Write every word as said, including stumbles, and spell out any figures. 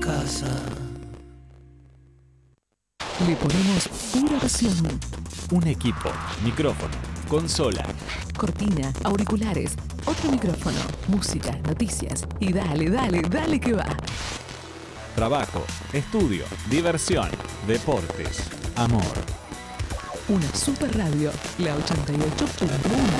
casa. Le ponemos pura pasión. Un equipo, micrófono, consola, Cortina, auriculares, otro micrófono, música, noticias y dale, dale, dale que va. trabajo, estudio, diversión, deportes, amor. Una super radio, la ochenta y ocho punto uno.